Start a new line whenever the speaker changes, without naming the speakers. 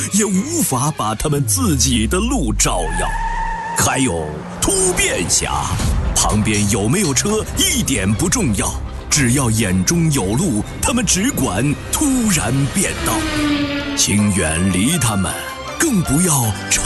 也无法把他们自己的路照耀。还有突变侠，旁边有没有车一点不重要，只要眼中有路，他们只管突然变道。请远离他们，更不要